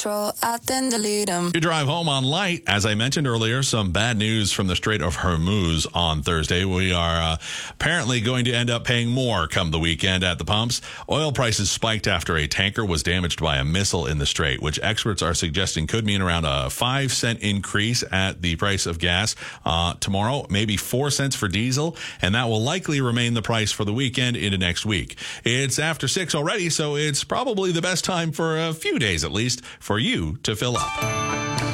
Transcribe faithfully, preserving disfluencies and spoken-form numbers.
I then delete them. You drive home on light. As I mentioned earlier, some bad news from the Strait of Hormuz on Thursday. We are uh, apparently going to end up paying more come the weekend at the pumps. Oil prices spiked after a tanker was damaged by a missile in the strait, which experts are suggesting could mean around a five cent increase at the price of gas uh, tomorrow, maybe four cents for diesel, and that will likely remain the price for the weekend into next week. It's after six already, so it's probably the best time for a few days at least for you to fill up.